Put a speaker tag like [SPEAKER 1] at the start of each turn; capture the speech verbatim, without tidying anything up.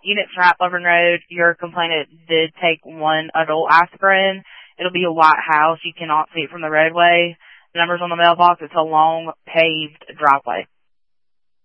[SPEAKER 1] Unit Snap Lovern Road. Your complainant did take one adult aspirin. It'll be a white house. You cannot see it from the roadway. The number's on the mailbox. It's a long paved driveway.